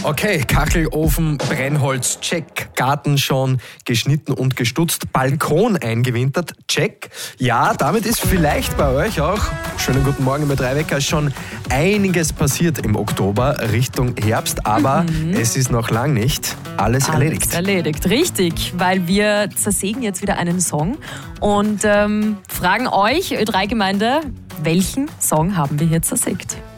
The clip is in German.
Okay, Kachelofen, Brennholz, check. Garten schon geschnitten und gestutzt. Balkon eingewintert, check. Ja, damit ist vielleicht bei euch auch, schönen guten Morgen mit Drei-Wecker, schon einiges passiert im Oktober Richtung Herbst. Aber es ist noch lang nicht alles erledigt. Alles erledigt, richtig. Weil wir zersägen jetzt wieder einen Song und fragen euch, Ö3-Gemeinde, welchen Song haben wir hier zersägt?